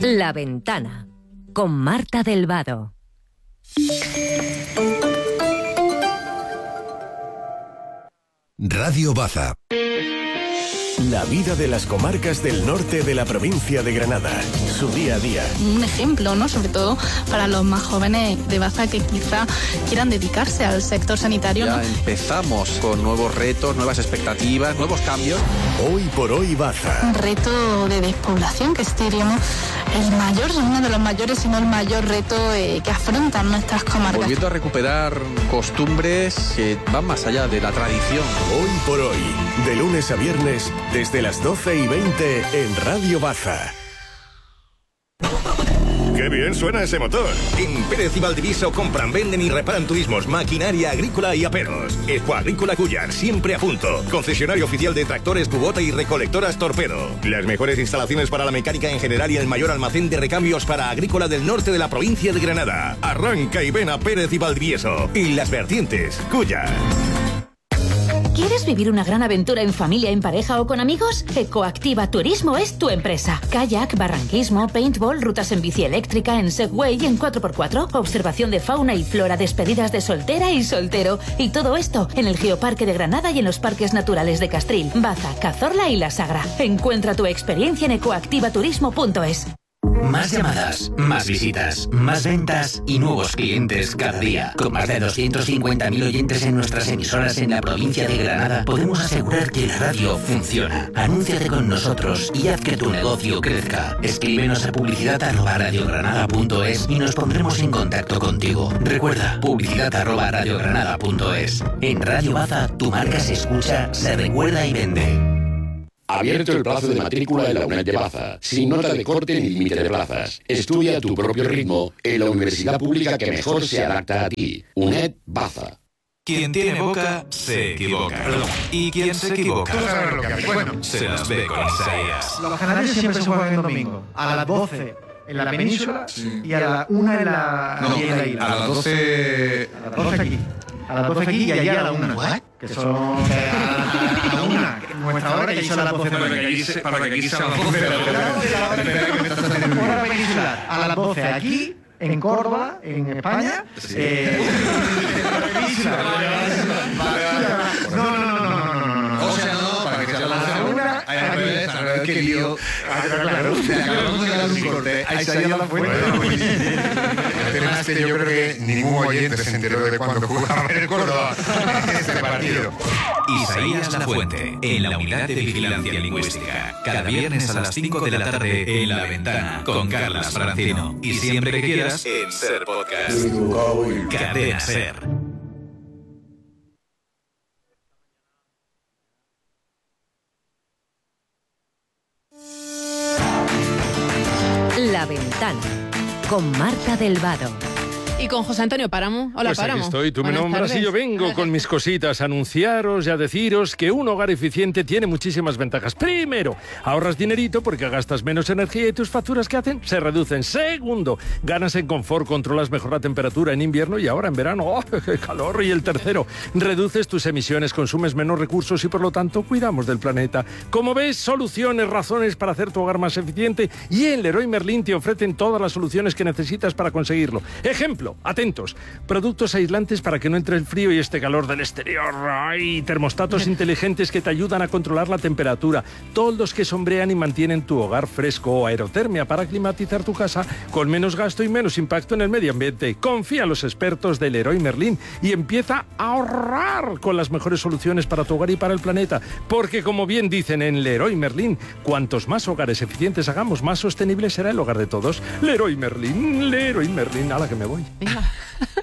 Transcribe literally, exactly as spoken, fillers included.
La Ventana, con Marta del Vado. Radio Baza. La vida de las comarcas del norte de la provincia de Granada. Su día a día. Un ejemplo, ¿no? Sobre todo para los más jóvenes de Baza que quizá quieran dedicarse al sector sanitario. Ya ¿no? empezamos con nuevos retos, nuevas expectativas, nuevos cambios. Hoy por hoy Baza. Un reto de despoblación que es, diríamos, el mayor, uno de los mayores, si no el mayor reto eh, que afrontan nuestras comarcas. Volviendo a recuperar costumbres que van más allá de la tradición. Hoy por hoy, de lunes a viernes, desde las doce y veinte en Radio Baza. ¡Qué bien suena ese motor! En Pérez y Valdiviso compran, venden y reparan turismos, maquinaria agrícola y aperos. Expo Agrícola Cuyar, siempre a punto. Concesionario oficial de tractores Kubota y recolectoras Torpedo. Las mejores instalaciones para la mecánica en general y el mayor almacén de recambios para agrícola del norte de la provincia de Granada. Arranca y ven a Pérez y Valdiviso. Y Las Vertientes, Cuyar. ¿Quieres vivir una gran aventura en familia, en pareja o con amigos? Ecoactiva Turismo es tu empresa. Kayak, barranquismo, paintball, rutas en bici eléctrica, en Segway y en cuatro por cuatro, observación de fauna y flora, despedidas de soltera y soltero. Y todo esto en el Geoparque de Granada y en los parques naturales de Castril, Baza, Cazorla y La Sagra. Encuentra tu experiencia en ecoactiva turismo punto es. Más llamadas, más visitas, más ventas y nuevos clientes cada día. Con más de doscientos cincuenta mil oyentes en nuestras emisoras en la provincia de Granada, podemos asegurar que la radio funciona. Anúnciate con nosotros y haz que tu negocio crezca. Escríbenos a publicidad arroba radiogranada punto es y nos pondremos en contacto contigo. Recuerda, publicidad arroba radiogranada punto es. En Radio Baza, tu marca se escucha, se recuerda y vende. Abierto el plazo de matrícula en la UNED de Baza, sin nota de corte ni límite de plazas. Estudia a tu propio ritmo en la universidad pública que mejor se adapta a ti. UNED Baza. Quien tiene boca, se equivoca. Y quien se equivoca, bueno, se las ve con Isaías. Los canarios siempre se juegan el domingo, a las doce en la península y a la una en la, no, en la isla. A las doce... A las doce aquí. A las doce aquí y allá a la una. Que son... A la una. Nuestra hora que son las doce. Para que aquí se, para que aquí sean las doce. Hora peninsular. A las doce aquí, en Córdoba, en España. Eh, no, no, no, no, no, no, no, no. O sea, no, para que sea las doce. Ay, al revés, al revés, qué lío. Claro, acabamos de dar un corte. Ahí se ha ido la fuente. Yo creo que ningún oyente se enteró de cuando jugaba en el Córdoba este partido. Isaías Lafuente, en la Unidad de Vigilancia Lingüística. Cada viernes a las cinco de la tarde en La Ventana, con Carlas Francino. Y siempre que quieras, en Ser Podcast. Cadena Ser. La Ventana, con Marta del Vado. Y con José Antonio Páramo. Hola, pues Páramo. Aquí estoy, tú Buenas me nombras tardes. y yo vengo con mis cositas a anunciaros y a deciros que un hogar eficiente tiene muchísimas ventajas. Primero, ahorras dinerito porque gastas menos energía y tus facturas ¿qué hacen? Se reducen. Segundo, ganas en confort, controlas mejor la temperatura en invierno y ahora en verano. ¡Oh, qué calor! Y el tercero, reduces tus emisiones, consumes menos recursos y por lo tanto cuidamos del planeta. Como ves, soluciones, razones para hacer tu hogar más eficiente y en Leroy Merlin te ofrecen todas las soluciones que necesitas para conseguirlo. Ejemplo, atentos, productos aislantes para que no entre el frío y este calor del exterior. ¡Ay! Termostatos inteligentes que te ayudan a controlar la temperatura. Toldos que sombrean y mantienen tu hogar fresco. O aerotermia para climatizar tu casa con menos gasto y menos impacto en el medio ambiente. Confía en los expertos de Leroy Merlin y empieza a ahorrar con las mejores soluciones para tu hogar y para el planeta. Porque como bien dicen en Leroy Merlin, cuantos más hogares eficientes hagamos, más sostenible será el hogar de todos. Leroy Merlin, Leroy Merlin, a la que me voy. Venga.